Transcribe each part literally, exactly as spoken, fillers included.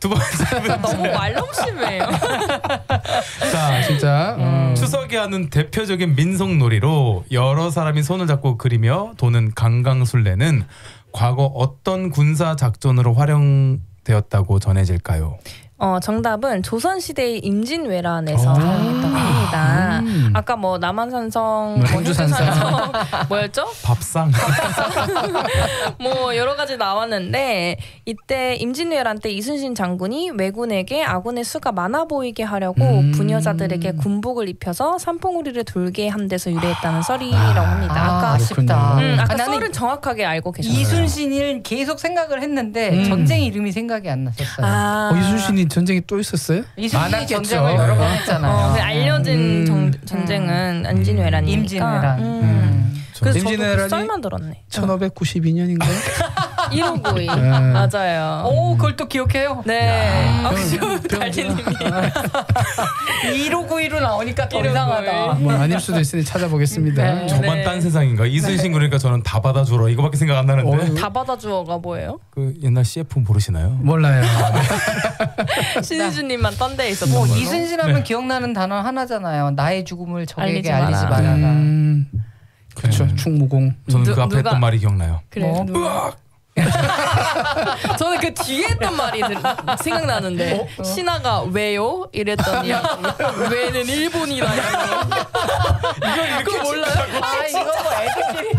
두 번째 문제. 너무 말넘심해요. 자, 진짜 음. 추석에 하는 대표적인 민속놀이로 여러 사람이 손을 잡고 그리며 도는 강강술래는 과거 어떤 군사 작전으로 활용되었다고 전해질까요? 어, 정답은 조선시대의 임진왜란에서 오. 사용했다고 합니다. 음. 아까 뭐 남한산성, 뭐 뭐 행주산성. 행주산성, 뭐였죠? 밥상. 뭐 여러 가지 나왔는데 이때 임진왜란 때 이순신 장군이 왜군에게 아군의 수가 많아 보이게 하려고 음. 부녀자들에게 군복을 입혀서 산봉우리를 돌게 한 데서 유래했다는 썰이라고 합니다. 아, 아까 아쉽다. 음, 아까 아, 나는 썰은 정확하게 알고 계셨어요. 이순신을 계속 생각을 했는데 음. 전쟁 이름이 생각이 안 났었어요. 아, 어, 이순신이 전쟁이 또 있었어요? 이순신이 많았겠죠. 전쟁을 여러 번 했잖아요. 어, 그 알려진 음. 정, 전쟁은 임진왜란이니까. 임진왜란. 음. 음. 그래서 저도 임진왜란이 그 썰만 들었네. 천오백구십이 년인가요? 일오구이 네. 맞아요. 오, 그걸 또 기억해요? 네. 아, 병- 그죠. 병- 달리님이. 일오구이로 나오니까 더 일오구이. 이상하다. 뭐 아닐 수도 있으니 찾아보겠습니다. 네. 저만 네. 딴 세상인가? 이순신 그러니까 저는 다 받아주러 이거밖에 생각 안 나는데. 어, 다 받아주어가 뭐예요? 그 옛날 씨에프 모르시나요? 몰라요. 신희주님만 딴 데에 있었던 뭐 걸로. 이순신하면 네. 기억나는 단어 하나잖아요. 나의 죽음을 적에게 알리지 알리지 마라. 말아라. 음, 그렇죠. 네. 충무공. 저는 누- 그 앞에 누가- 했던 말이 기억나요. 그래. 뭐? 누가? 저는 그 뒤에 했던 말이 들, 생각나는데 어? 신하가 왜요? 이랬더니 왜는 일본이라 이걸 이렇게 몰라요? 아 이거 뭐 애들끼리.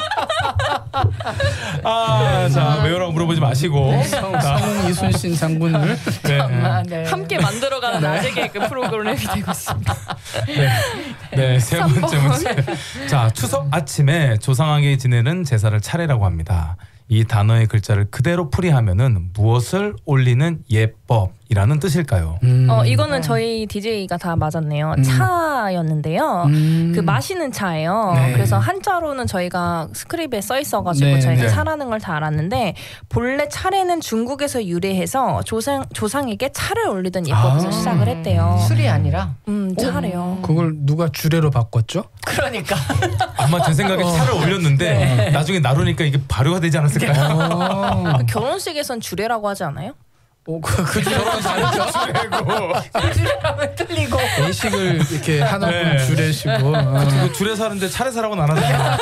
아, 자, 왜요라고 물어보지 마시고. 성, 성 이순신 장군을 네. 아, 네. 함께 만들어가는 낮의 개그 프로그램이 되고 있습니다. 네, 세 번째 문제. 자, 추석 아침에 조상에게 지내는 제사를 차례라고 합니다. 이 단어의 글자를 그대로 풀이하면은 무엇을 올리는 예법이라는 뜻일까요? 음. 어 이거는 저희 디제이가 다 맞았네요. 음. 차였는데요. 음. 그 마시는 차예요. 네. 그래서 한자로는 저희가 스크립에 써 있어가지고 네, 저희가 네. 차라는 걸 다 알았는데 본래 차례는 중국에서 유래해서 조상 조상에게 차를 올리던 예법에서 아. 시작을 했대요. 술이 아니라. 음 차래요. 그걸 누가 주례로 바꿨죠? 그러니까. 아마 제 생각에 차를 올렸는데 나중에 나누니까 이게 발효가 되지 않았을까요? 어, 그 결혼식에선 주례라고 하지 않아요? 어, 그, 그 주례는 다르죠. 술이라면 틀리고. 예식을 이렇게 하나 네. 주례시고. 어. 그 주례 사는데 차례 사라고는 안 하잖아요.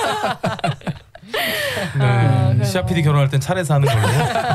아, 네, 그래요. 시아피디 결혼할 땐 차례 사는 걸로.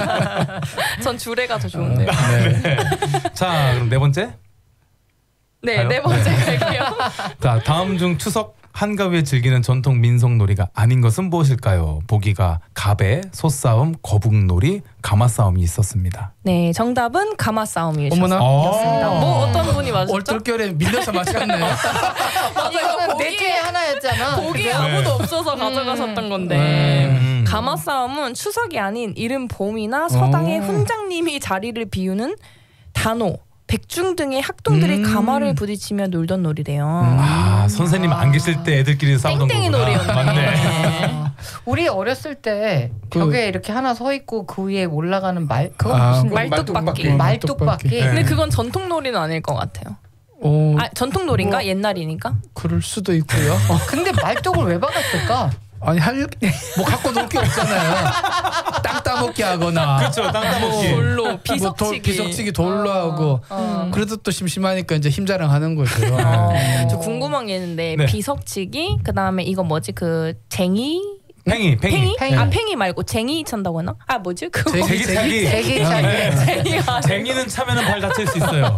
전 주례가 더 좋은데요. 네. 네. 자, 그럼 네 번째. 네, 가요? 네 번째 갈게요. 자, 다음 중 추석 한가위에 즐기는 전통 민속놀이가 아닌 것은 무엇일까요? 보기가 가배, 소싸움, 거북놀이, 가마싸움이 있었습니다. 네, 정답은 가마 싸움이었습니다. 어머나. 뭐 어떤 분이 맞았죠? 얼떨결에 밀려서 맞췄네요. 이거는 네 보기에- 개에 하나였잖아. 보기에 네. 아무도 없어서 가져가셨던 건데 음. 가마 싸움은 추석이 아닌 이른 봄이나 서당의 오. 훈장님이 자리를 비우는 단오, 백중 등의 학동들이 음. 가마를 부딪히며 놀던 놀이래요. 아, 선생님 안 계실 때 애들끼리 싸우던 땡땡이 거구나. 놀이였네. 맞네. 우리 어렸을 때 그- 벽에 이렇게 하나 서 있고 그 위에 올라가는 말 그거 아, 무슨 말뚝박기. 어, 말뚝박기. 네. 근데 그건 전통 놀이는 아닐 것 같아요. 어, 아, 전통 놀인가? 뭐. 옛날이니까? 그럴 수도 있고요. 근데 말뚝을 왜 박았을까? 아니 할 뭐 갖고 놀 게 없잖아요. 땅 따먹기 하거나. 그렇죠. 땅 따먹기. 돌로 뭐 돌, 비석치기. 비석치기 돌로 하고. 어. 그래도 또 심심하니까 이제 힘자랑하는 거죠. 어. 저 궁금한 게 있는데 네. 비석치기 그다음에 이거 뭐지 그 쟁이 팽이, 팽이. 팽이? 팽이. 아 팽이 말고 쟁이 찬다고 했나? 아 뭐지 그거 쟁이, 제기 차기. 제기 차기. 쟁이가 쟁이는 차면은 발 다칠 수 있어요.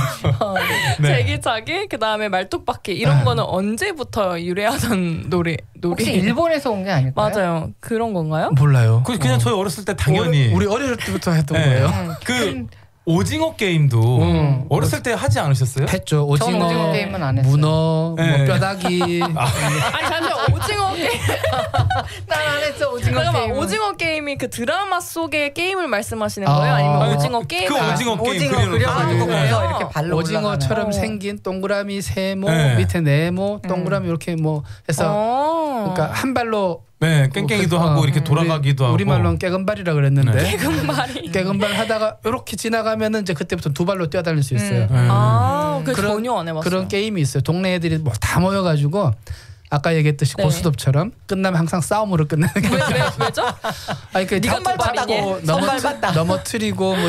네. 제기차기 그다음에 말뚝박기 이런 네. 거는 언제부터 유래하던 놀이 놀이 혹시 일본에서 온 게 아닐까요? 맞아요 그런 건가요? 몰라요. 그 그냥 저희 어렸을 때 당연히 우리 어릴 때부터 했던 네. 거예요. 음, 그 오징어 게임도 음. 어렸을 때 하지 않으셨어요? 했죠. 오징어, 저는 오징어 게임은 안 했어요. 문어, 네. 뭐 뼈다귀. 아니 잠시만 오징어 게임 난안 했어 오징어 잠깐만 게임. 오징어 게임이 그 드라마 속의 게임을 말씀하시는 아. 거예요? 아니면 아니, 오징어 게임? 그 오징어 게임 오징어 그려놓고 그려가지고 네. 거기서 이렇게 발로 오징어처럼 올라가는. 생긴 동그라미 세모 네. 밑에 네모 동그라미 이렇게 뭐 해서 어. 그러니까 한 발로 네, 깽깽이도 그- 하고 어, 이렇게 돌아가기도 하고. 우리 말로는 깨금발이라 그랬는데 네. 금발이 깨금발 하다가 이렇게 지나가면은 이제 그때부터 두 발로 뛰어다닐 수 있어요. 음. 아, 그 그런- 전혀 안 해봤어요. 그런 게임이 있어요. 동네 애들이 뭐 다 모여가지고 아까 얘기했듯이 네. 고스톱처럼 끝나면 항상 싸움으로 끝나는 게 왜, 왜, 왜죠? 아니 그 네가 선발 두 발이니? 받고 넘어 선발 받다. 넘어뜨리고 뭐